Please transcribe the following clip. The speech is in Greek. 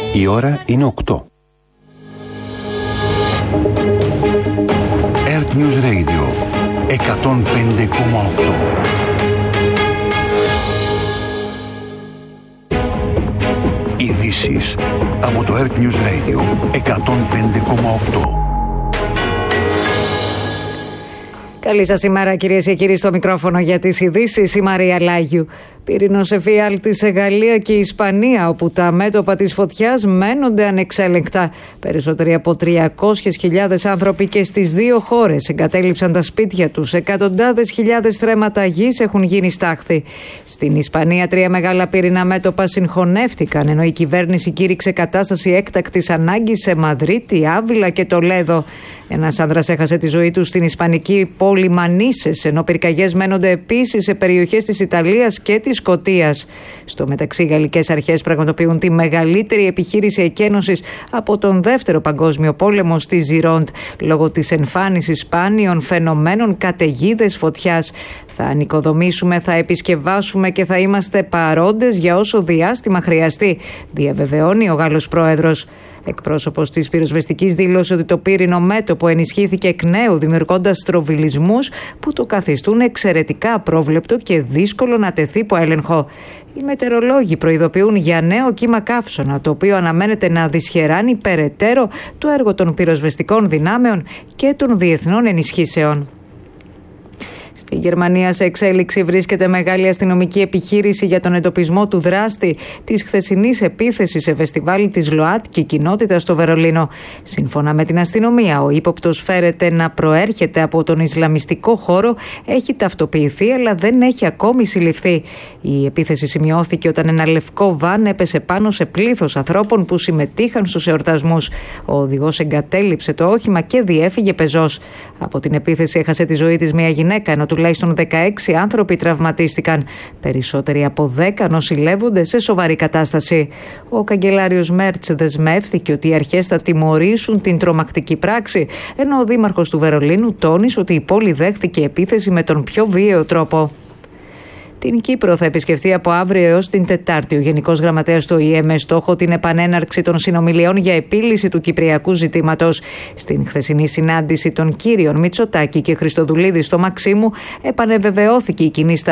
Η ώρα είναι 8. Earth News Radio 105,8. Ειδήσεις από το Earth News Radio 105,8. Καλή σας ημέρα, κυρίες και κύριοι, στο μικρόφωνο για τις ειδήσεις η Μαρία Λάγιου. Πύρινος εφιάλτης σε Γαλλία και Ισπανία, όπου τα μέτωπα της φωτιάς μένονται ανεξέλεγκτα. Περισσότεροι από 300.000 άνθρωποι και στις δύο χώρες εγκατέλειψαν τα σπίτια τους. Εκατοντάδες χιλιάδες στρέμματα γης έχουν γίνει στάχθη. Στην Ισπανία 3 μεγάλα πύρινα μέτωπα συγχωνεύτηκαν, ενώ η κυβέρνηση κήρυξε κατάσταση έκτακτης ανάγκης σε Μαδρίτη, Άβυλα και Τολέδο. Ένας άνδρας έχασε τη ζωή του στην ισπανική πόλη Μανίσες, ενώ πυρκαγιές μένονται επίσης σε περιοχές της Ιταλίας και της Σκωτίας. Στο μεταξύ, οι γαλλικές αρχές πραγματοποιούν τη μεγαλύτερη επιχείρηση εκένωσης από τον Δεύτερο Παγκόσμιο Πόλεμο στη Ζιρόντ, λόγω της εμφάνισης σπάνιων φαινομένων καταιγίδες φωτιάς. Θα ανοικοδομήσουμε, θα επισκευάσουμε και θα είμαστε παρόντες για όσο διάστημα χρειαστεί, διαβεβαιώνει ο Γάλλος πρόεδρος. Εκπρόσωπος της πυροσβεστικής δήλωσε ότι το πύρινο μέτωπο ενισχύθηκε εκ νέου, δημιουργώντας στροβιλισμούς που το καθιστούν εξαιρετικά απρόβλεπτο και δύσκολο να τεθεί υπό έλεγχο. Οι μετεωρολόγοι προειδοποιούν για νέο κύμα καύσωνα, το οποίο αναμένεται να δυσχεράνει περαιτέρω το έργο των πυροσβεστικών δυνάμεων και των διεθνών ενισχύσεων. Στη Γερμανία σε εξέλιξη βρίσκεται μεγάλη αστυνομική επιχείρηση για τον εντοπισμό του δράστη της χθεσινής επίθεσης σε φεστιβάλ της ΛΟΑΤΚΙ κοινότητα στο Βερολίνο. Σύμφωνα με την αστυνομία, ο ύποπτος φέρεται να προέρχεται από τον Ισλαμιστικό χώρο, έχει ταυτοποιηθεί αλλά δεν έχει ακόμη συλληφθεί. Η επίθεση σημειώθηκε όταν ένα λευκό βαν έπεσε πάνω σε πλήθος ανθρώπων που συμμετείχαν στους εορτασμούς. Ο οδηγός εγκατέλειψε το όχημα και διέφυγε πεζός. Από την επίθεση έχασε τη ζωή της μια γυναίκα, ενώ τουλάχιστον 16 άνθρωποι τραυματίστηκαν. Περισσότεροι από 10 νοσηλεύονται σε σοβαρή κατάσταση. Ο καγκελάριος Μέρτς δεσμεύθηκε ότι οι αρχές θα τιμωρήσουν την τρομακτική πράξη, ενώ ο δήμαρχος του Βερολίνου τόνισε ότι η πόλη δέχθηκε επίθεση με τον πιο βίαιο τρόπο. Την Κύπρο θα επισκεφτεί από αύριο έως την Τετάρτη ο Γενικός Γραμματέας του ΟΗΕ με στόχο την επανέναρξη των συνομιλιών για επίλυση του κυπριακού ζητήματος. Στην χθεσινή συνάντηση των κύριων Μητσοτάκη και Χριστοδουλίδη στο Μαξίμου επανεβεβαιώθηκε η κοινή